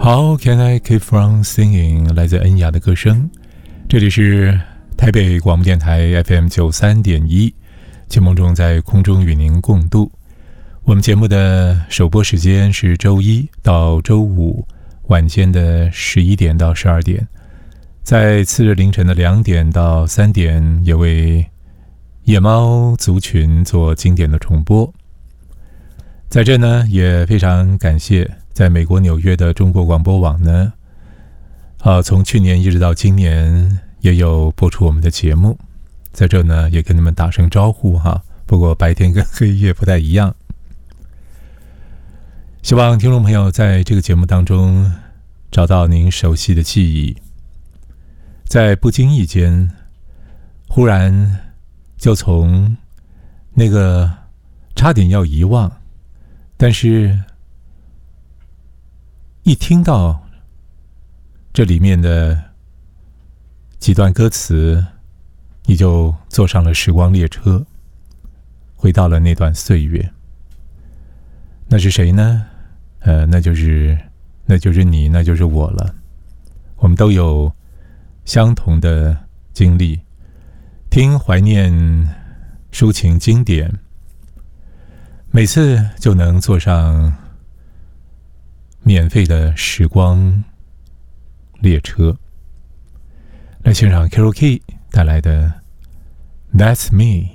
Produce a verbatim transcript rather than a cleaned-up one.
How can I keep from singing？ 来自恩雅的歌声。这里是台北广播电台 F M 九三点一，节目中在空中与您共度。我们节目的首播时间是周一到周五晚间的十一点到十二点，在次日凌晨的两点到三点，也为野猫族群做经典的重播。在这呢，也非常感谢在美国纽约的中国广播网呢，啊，从去年一直到今年也有播出我们的节目，在这呢也跟你们打声招呼哈。不过白天跟黑夜不太一样，希望听众朋友在这个节目当中找到您熟悉的记忆，在不经意间，忽然就从那个差点要遗忘，但是一听到这里面的几段歌词，你就坐上了时光列车，回到了那段岁月。那是谁呢？呃，那就是那就是你，那就是我了。我们都有相同的经历，听怀念抒情经典，每次就能坐上免费的时光列车，来欣赏 Carol Key 带来的 That's Me。